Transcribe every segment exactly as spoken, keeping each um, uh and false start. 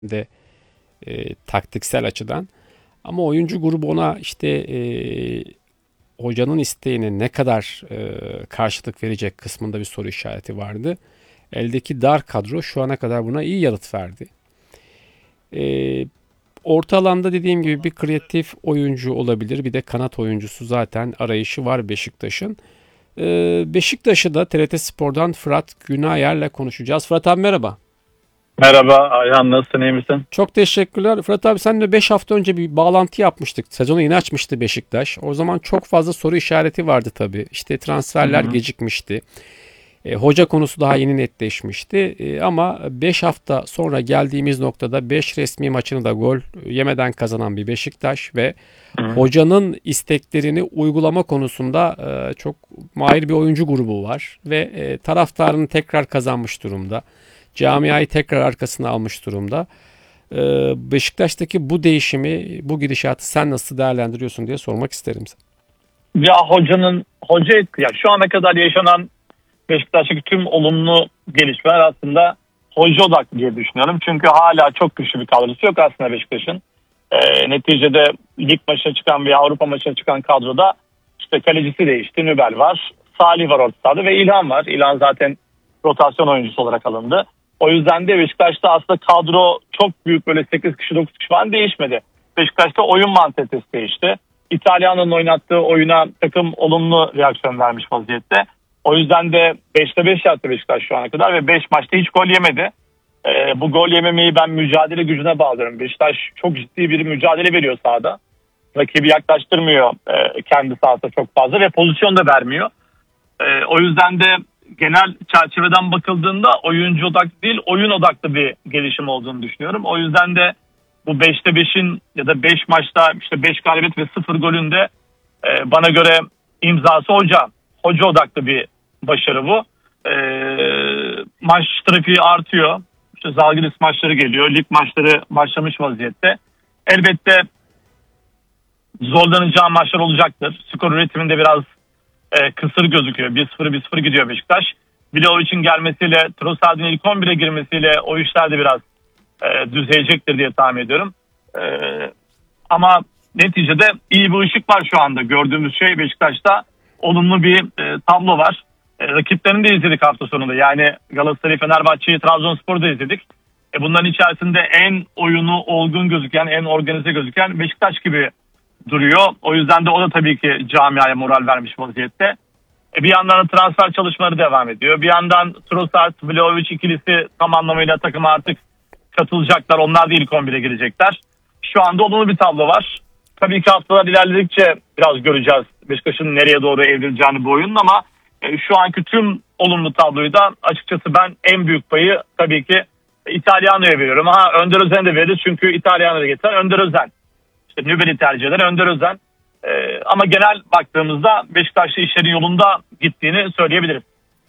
de e, taktiksel açıdan. Ama oyuncu grubu ona işte e, hocanın isteğine ne kadar e, karşılık verecek kısmında bir soru işareti vardı. Eldeki dar kadro şu ana kadar buna iyi yanıt verdi. E, Orta alanda dediğim gibi bir kreatif oyuncu olabilir. Bir de kanat oyuncusu zaten arayışı var Beşiktaş'ın. E, Beşiktaş'ı da T R T Spor'dan Fırat Günayer'le konuşacağız. Fırat abi merhaba. Merhaba Ayhan, nasılsın, iyi misin? Çok teşekkürler. Fırat abi seninle beş hafta önce bir bağlantı yapmıştık. Sezonu yeni açmıştı Beşiktaş. O zaman çok fazla soru işareti vardı tabii. İşte transferler Hı hı. gecikmişti. E, hoca konusu daha yeni netleşmişti. E, ama beş hafta sonra geldiğimiz noktada beş resmi maçını da gol yemeden kazanan bir Beşiktaş ve Hı hı. hocanın isteklerini uygulama konusunda e, çok mahir bir oyuncu grubu var. Ve e, taraftarını tekrar kazanmış durumda. Camiayı tekrar arkasına almış durumda. Ee, Beşiktaş'taki bu değişimi, bu gidişatı sen nasıl değerlendiriyorsun diye sormak isterim sana. Ya hocanın hoca ya şu ana kadar yaşanan Beşiktaş'taki tüm olumlu gelişmeler aslında hoca odaklı diye düşünüyorum. Çünkü hala çok güçlü bir kadrosu yok aslında Beşiktaş'ın. Ee, neticede lig maçına çıkan veya Avrupa maçına çıkan kadroda işte kalecisi değişti. Nübel var, Salih var orta sahada ve İlhan var. İlhan zaten rotasyon oyuncusu olarak alındı. O yüzden de Beşiktaş'ta aslında kadro çok büyük, böyle sekiz kişi dokuz kişi falan değişmedi. Beşiktaş'ta oyun mantalitesi değişti. İtalyan'ın oynattığı oyuna takım olumlu reaksiyon vermiş vaziyette. O yüzden de beşte beş yaptı Beşiktaş şu ana kadar ve beş maçta hiç gol yemedi. Ee, bu gol yememeyi ben mücadele gücüne bağlıyorum. Beşiktaş çok ciddi bir mücadele veriyor sahada. Rakibi yaklaştırmıyor e, kendi sahada çok fazla ve pozisyon da vermiyor. E, o yüzden de genel çerçeveden bakıldığında oyuncu odaklı değil, oyun odaklı bir gelişim olduğunu düşünüyorum. O yüzden de bu beşte beşin ya da beş maçta işte beş galibiyet ve sıfır golün de e, bana göre imzası hoca. Hoca odaklı bir başarı bu. E, maç trafiği artıyor. İşte Zalgiris maçları geliyor. Lig maçları başlamış vaziyette. Elbette zorlanacağı maçlar olacaktır. Skor üretiminde biraz e, kısır gözüküyor. bir sıfır bir sıfır gidiyor Beşiktaş. Vlahovic'in gelmesiyle, Trossard'ın ilk on bire girmesiyle o işler de biraz e, düzelecektir diye tahmin ediyorum. E, ama neticede iyi bir ışık var şu anda. Gördüğümüz şey Beşiktaş'ta olumlu bir e, tablo var. E, rakiplerini de izledik hafta sonunda. Yani Galatasaray, Fenerbahçe'yi, Trabzonspor'u da izledik. E, bunların içerisinde en oyunu olgun gözüken, en organize gözüken Beşiktaş gibi duruyor. O yüzden de o da tabii ki camiaya moral vermiş vaziyette. E bir yandan da transfer çalışmaları devam ediyor. Bir yandan Trossard, Vlahovic ikilisi tam anlamıyla takıma artık katılacaklar. Onlar da ilk on bire girecekler. Şu anda olumlu bir tablo var. Tabii ki haftalar ilerledikçe biraz göreceğiz Beşiktaş'ın nereye doğru evrileceğini bu oyunun, ama e, şu anki tüm olumlu tabloyu da açıkçası ben en büyük payı tabii ki İtalyana'ya veriyorum. Ha, Önder Özen'e de veririz çünkü İtalyana'ya getiren Önder Özen. İşte Nübel'i tercih eden Önder Özen. Ee, ama genel baktığımızda Beşiktaş'ta işlerin yolunda gittiğini söyleyebiliriz.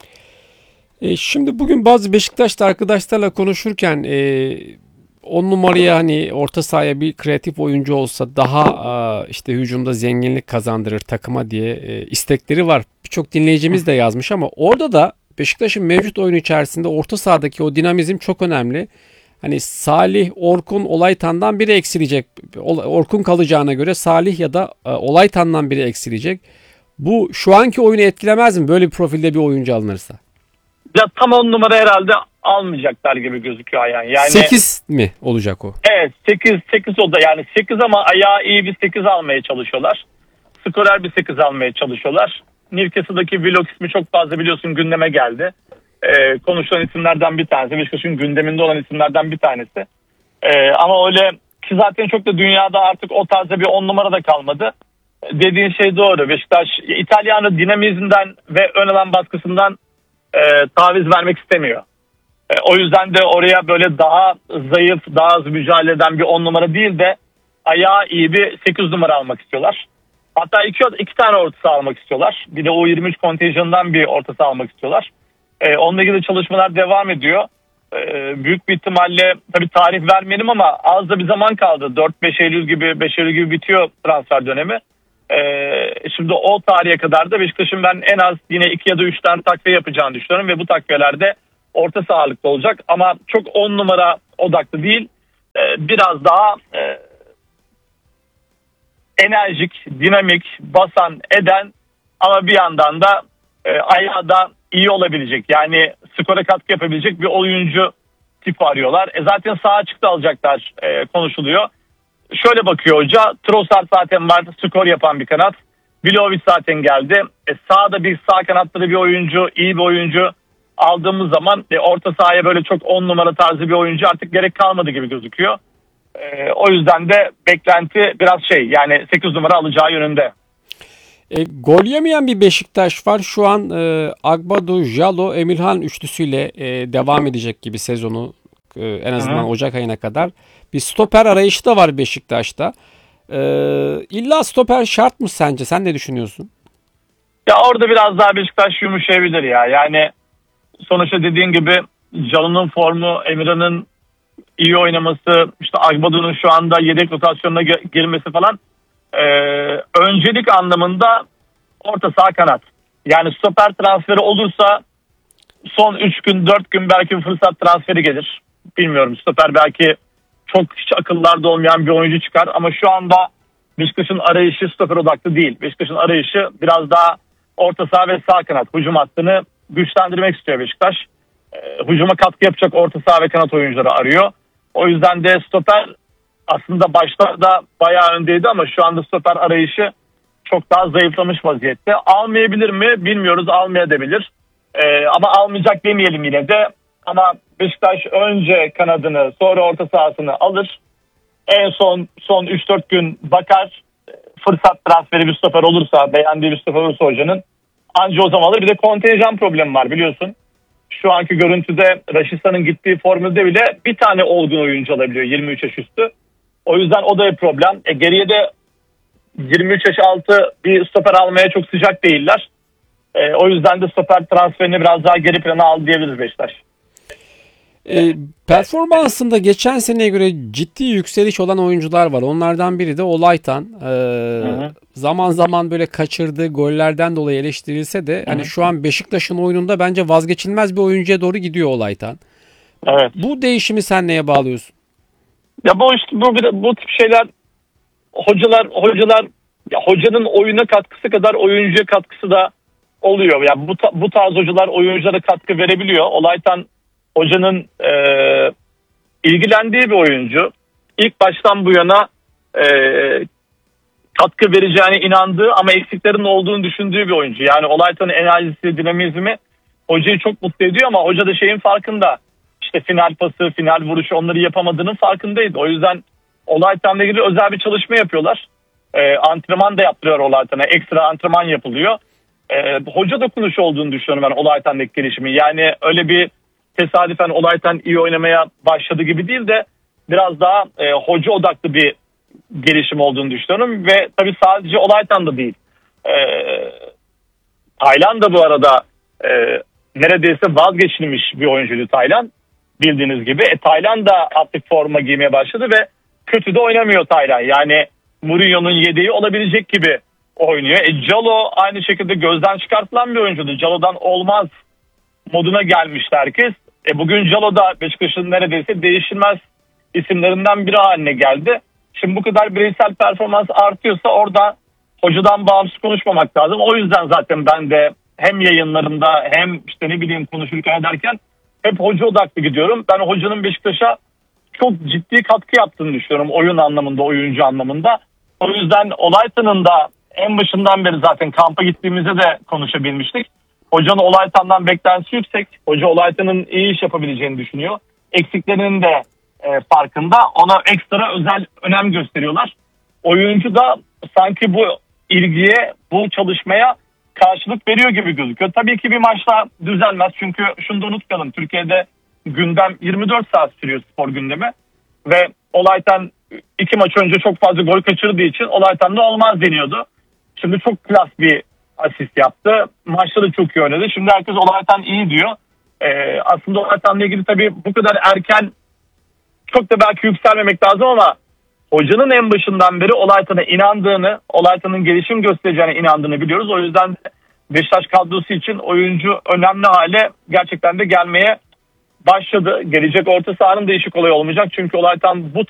E, şimdi bugün bazı Beşiktaşlı arkadaşlarla konuşurken e, on numaraya hani orta sahaya bir kreatif oyuncu olsa daha e, işte hücumda zenginlik kazandırır takıma diye e, istekleri var. Birçok dinleyicimiz de yazmış ama orada da Beşiktaş'ın mevcut oyunu içerisinde orta sahadaki o dinamizm çok önemli. Hani Salih, Orkun, Olaytan'dan biri eksilecek. Orkun kalacağına göre Salih ya da e, Olaytan'dan biri eksilecek. Bu şu anki oyunu etkilemez mi böyle bir profilde bir oyuncu alınırsa? Ya tam on numara herhalde almayacaklar gibi gözüküyor yani. Yani sekiz mi olacak o? evet, sekiz sekiz o da, yani sekiz ama ayağı iyi bir sekiz almaya çalışıyorlar. Skorer bir sekiz almaya çalışıyorlar. Newcastle'daki Willock ismi çok fazla biliyorsun gündeme geldi. Ee, konuşulan isimlerden bir tanesi. Beşiktaş'ın gündeminde olan isimlerden bir tanesi. Ee, ama öyle ki zaten çok da dünyada artık o tarzda bir on numara da kalmadı. Dediğin şey doğru. Beşiktaş İtalyanı dinamizmden ve ön alan baskısından e, taviz vermek istemiyor. E, o yüzden de oraya böyle daha zayıf, daha az mücadele eden bir on numara değil de ayağı iyi bir sekiz numara almak istiyorlar. Hatta iki, iki tane orta saha almak istiyorlar. Bir de O yirmi üç kontenjanından bir orta saha almak istiyorlar. E, onunla ilgili çalışmalar devam ediyor. E, büyük bir ihtimalle tabii tarih vermeyelim ama az da bir zaman kaldı. dört beş Eylül gibi, beş Eylül gibi bitiyor transfer dönemi. E, şimdi o tarihe kadar da Beşiktaş'ın ben en az yine iki ya da üç tane takviye yapacağını düşünüyorum ve bu takviyelerde orta sahalıkta olacak ama çok on numara odaklı değil. e, biraz daha e, enerjik, dinamik, basan, eden ama bir yandan da e, ayağı da iyi olabilecek, yani skora katkı yapabilecek bir oyuncu tipi arıyorlar. E zaten sağ açıkta alacaklar e, konuşuluyor. Şöyle bakıyor hoca, Trossard zaten var, skor yapan bir kanat. Vlahovic zaten geldi. E sağda bir sağ kanatta da bir oyuncu, iyi bir oyuncu aldığımız zaman e, orta sahaya böyle çok on numara tarzı bir oyuncu artık gerek kalmadı gibi gözüküyor. E, o yüzden de beklenti biraz şey, yani sekiz numara alacağı yönünde. E, gol yemeyen bir Beşiktaş var. Şu an e, Agbadu, Jalo, Emirhan üçlüsüyle e, devam edecek gibi sezonu e, en azından Hı-hı. Ocak ayına kadar. Bir stoper arayışı da var Beşiktaş'ta. E, illa stoper şart mı sence? Sen ne düşünüyorsun? Ya orada biraz daha Beşiktaş yumuşayabilir ya. Yani sonuçta dediğin gibi Jalo'nun formu, Emirhan'ın iyi oynaması, işte Agbadu'nun şu anda yedek rotasyonuna girmesi falan e, öncelik anlamında orta saha kanat. Yani stoper transferi olursa son üç gün dört gün belki bir fırsat transferi gelir. Bilmiyorum, stoper belki çok hiç akıllarda olmayan bir oyuncu çıkar ama şu anda Beşiktaş'ın arayışı stoper odaklı değil. Beşiktaş'ın arayışı biraz daha orta saha ve sağ kanat. Hücum hattını güçlendirmek istiyor Beşiktaş. E, hücuma katkı yapacak orta saha ve kanat oyuncuları arıyor. O yüzden de stoper aslında başlarda bayağı öndeydi ama şu anda stoper arayışı çok daha zayıflamış vaziyette. Almayabilir mi? Bilmiyoruz, almayabilir. Ee, ama almayacak demeyelim yine de. Ama Beşiktaş önce kanadını, sonra orta sahasını alır. En son son üç dört gün bakar. Fırsat transferi bir stoper olursa, beğendiği bir stoper olursa hocanın, anca o zaman alır. Bir de kontenjan problemi var biliyorsun. Şu anki görüntüde Raşitsa'nın gittiği formülde bile bir tane olgun oyuncu alabiliyor yirmi üç yaş üstü. O yüzden o da bir problem. E, geriye de yirmi üç yaş altı bir stoper almaya çok sıcak değiller. E, o yüzden de stoper transferini biraz daha geri plana aldı diyebiliriz Beşiktaş. E, performansında geçen seneye göre ciddi yükseliş olan oyuncular var. Onlardan biri de Olaytan. E, zaman zaman böyle kaçırdığı gollerden dolayı eleştirilse de hani şu an Beşiktaş'ın oyununda bence vazgeçilmez bir oyuncuya doğru gidiyor Olaytan. Evet. Bu değişimi sen neye bağlıyorsun? Ya bu işte bu bu tip şeyler hocalar hocalar ya hocanın oyuna katkısı kadar oyuncuya katkısı da oluyor. Yani bu bu tarz hocalar oyunculara katkı verebiliyor. Olaytan hocanın e, ilgilendiği bir oyuncu. İlk baştan bu yana e, katkı vereceğine inandığı ama eksiklerin olduğunu düşündüğü bir oyuncu. Yani Olaytan'ın enerjisi, dinamizmi hocayı çok mutlu ediyor ama hoca da şeyin farkında. İşte final pası, final vuruşu onları yapamadığının farkındaydı. O yüzden Olaytan'la ilgili özel bir çalışma yapıyorlar. E, antrenman da yaptırıyor Olaytan'a. Ekstra antrenman yapılıyor. E, hoca dokunuşu olduğunu düşünüyorum ben Olaytan'daki gelişimi. Yani öyle bir tesadüfen Olaytan iyi oynamaya başladı gibi değil de biraz daha e, hoca odaklı bir gelişim olduğunu düşünüyorum. Ve tabii sadece Olaytan'da değil. E, Taylan da bu arada e, neredeyse vazgeçilmiş bir oyuncuydu Taylan. Bildiğiniz gibi. E, Taylan da artık forma giymeye başladı ve kötü de oynamıyor Taylan. Yani Mourinho'nun yedeği olabilecek gibi oynuyor. E, Jalo aynı şekilde gözden çıkartılan bir oyuncuydu. Jalo'dan olmaz moduna gelmişti herkes. E, bugün Jalo da Beşiktaş'ın neredeyse değişilmez isimlerinden biri haline geldi. Şimdi bu kadar bireysel performans artıyorsa orada hocadan bağımsız konuşmamak lazım. O yüzden zaten ben de hem yayınlarımda hem işte ne bileyim konuşurken ederken hep hoca odaklı gidiyorum. Ben hocanın Beşiktaş'a çok ciddi katkı yaptığını düşünüyorum oyun anlamında, oyuncu anlamında. O yüzden Olaytan'ın da en başından beri zaten kampa gittiğimizde de konuşabilmiştik. Hocanın Olaytan'dan beklentisi yüksek. Hoca Olaytan'ın iyi iş yapabileceğini düşünüyor. Eksiklerinin de e, farkında. Ona ekstra özel önem gösteriyorlar. Oyuncu da sanki bu ilgiye, bu çalışmaya karşılık veriyor gibi gözüküyor. Tabii ki bir maçta düzelmez. Çünkü şunu da unutmayalım. Türkiye'de gündem yirmi dört saat sürüyor, spor gündemi. Ve Olaytan iki maç önce çok fazla gol kaçırdığı için Olaytan'da olmaz deniyordu. Şimdi çok klas bir asist yaptı. Maçta da çok iyi oynadı. Şimdi herkes Olaytan iyi diyor. Ee, aslında Olaytan'la ilgili tabii bu kadar erken çok da belki yükselmemek lazım ama hocanın en başından beri Olaytan'a inandığını, Olaytan'ın gelişim göstereceğine inandığını biliyoruz. O yüzden Beşiktaş kadrosu için oyuncu önemli hale gerçekten de gelmeye başladı. Gelecek orta sahanın da işi kolay olmayacak. Çünkü olay tam bu